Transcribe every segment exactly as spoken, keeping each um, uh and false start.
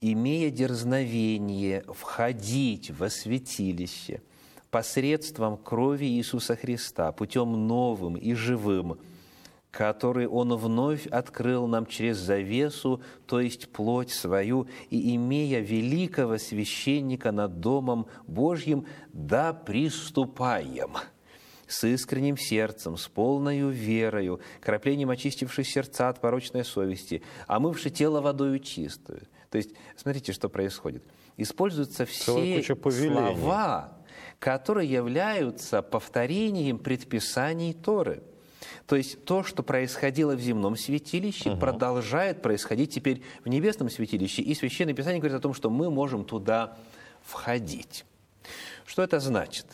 имея дерзновение входить во святилище посредством крови Иисуса Христа, путем новым и живым, который Он вновь открыл нам через завесу, то есть плоть свою, и имея великого священника над Домом Божьим, да приступаем с искренним сердцем, с полною верою, краплением очистивши сердца от порочной совести, омывши тело водою чистую. То есть, смотрите, что происходит. Используются все слова, которые являются повторением предписаний Торы. То есть то, что происходило в земном святилище, угу. продолжает происходить теперь в небесном святилище. И Священное Писание говорит о том, что мы можем туда входить. Что это значит?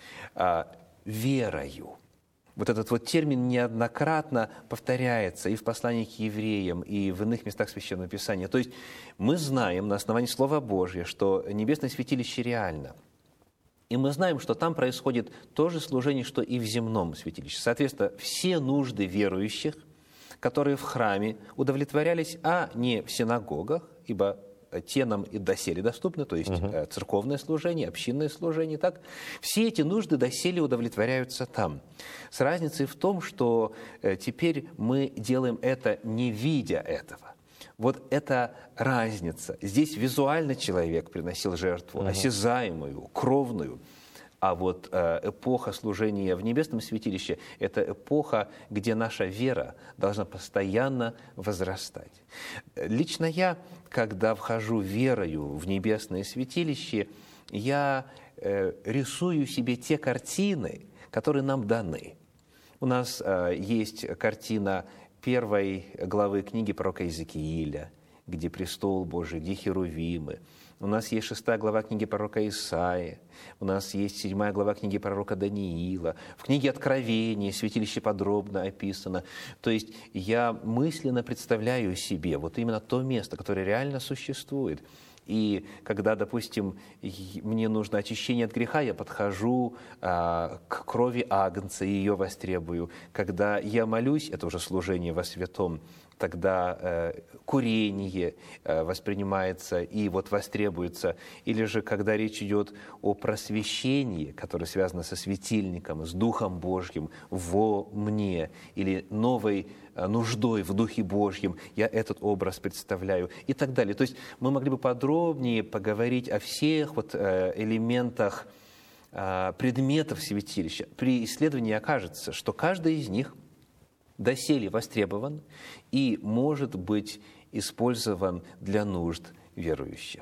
А, верою. Вот этот вот термин неоднократно повторяется и в послании к евреям, и в иных местах Священного Писания. То есть мы знаем на основании Слова Божьего, что небесное святилище реально. И мы знаем, что там происходит то же служение, что и в земном святилище. Соответственно, все нужды верующих, которые в храме удовлетворялись, а не в синагогах, ибо те нам и доселе доступны, то есть угу. церковное служение, общинное служение, так? Все эти нужды доселе удовлетворяются там. С разницей в том, что теперь мы делаем это, не видя этого. Вот это разница. Здесь визуально человек приносил жертву, угу. осязаемую, кровную. А вот эпоха служения в небесном святилище – это эпоха, где наша вера должна постоянно возрастать. Лично я, когда вхожу верою в небесное святилище, я рисую себе те картины, которые нам даны. У нас есть картина первой главы книги пророка Иезекииля, где престол Божий, где херувимы. У нас есть шестая глава книги пророка Исаии, у нас есть седьмая глава книги пророка Даниила. В книге Откровения святилище подробно описано. То есть я мысленно представляю себе вот именно то место, которое реально существует. И когда, допустим, мне нужно очищение от греха, я подхожу а, к крови агнца и ее востребую. Когда я молюсь, это уже служение во святом, тогда э, курение э, воспринимается и вот востребуется. Или же, когда речь идет о просвещении, которое связано со светильником, с Духом Божьим во мне, или новой э, нуждой в Духе Божьем, я этот образ представляю и так далее. То есть мы могли бы подробнее поговорить о всех вот, э, элементах э, предметов святилища. При исследовании окажется, что каждый из них доселе востребован и может быть использован для нужд верующих.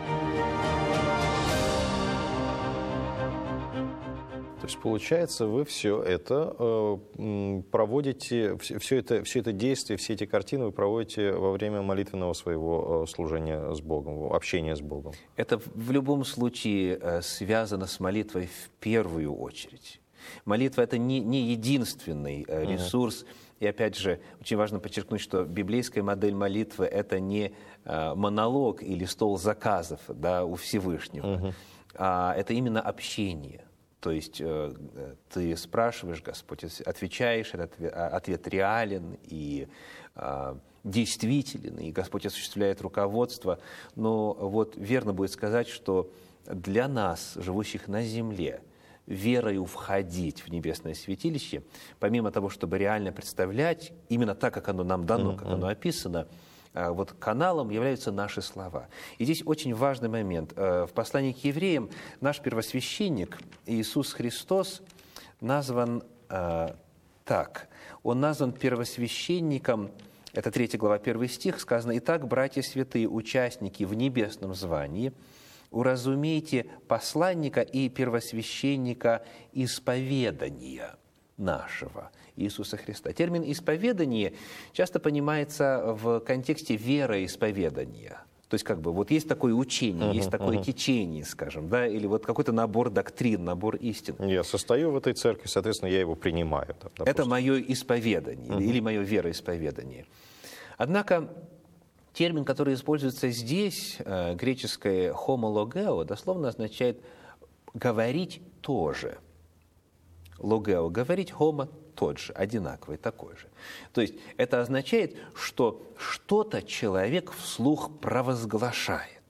То есть, получается, вы все это э, проводите, все это, все это действие, все эти картины вы проводите во время молитвенного своего служения с Богом, общения с Богом. Это в любом случае связано с молитвой в первую очередь. Молитва – это не, не единственный ресурс. Uh-huh. И опять же, очень важно подчеркнуть, что библейская модель молитвы – это не монолог или стол заказов, да, у Всевышнего, uh-huh. а это именно общение. То есть ты спрашиваешь, Господь, отвечаешь, этот ответ реален и действителен, и Господь осуществляет руководство. Но вот верно будет сказать, что для нас, живущих на земле, верою входить в небесное святилище, помимо того, чтобы реально представлять, именно так, как оно нам дано, mm-hmm. как оно описано, вот каналом являются наши слова. И здесь очень важный момент. В послании к евреям наш первосвященник Иисус Христос назван так. Он назван первосвященником, это третья глава, первый стих, сказано: «Итак, братья святые, участники в небесном звании, уразумейте посланника и первосвященника исповедания нашего Иисуса Христа». Термин «исповедание» часто понимается в контексте вероисповедания. То есть как бы вот есть такое учение, uh-huh, есть такое uh-huh. течение, скажем, да, или вот какой-то набор доктрин, набор истин. Я состою в этой церкви, соответственно, я его принимаю. Там, это мое исповедание uh-huh. или мое вероисповедание. Однако термин, который используется здесь, греческое «homologeo», дословно означает «говорить тоже». Логео – говорить, homo тот же, одинаковый, такой же. То есть это означает, что что-то человек вслух провозглашает.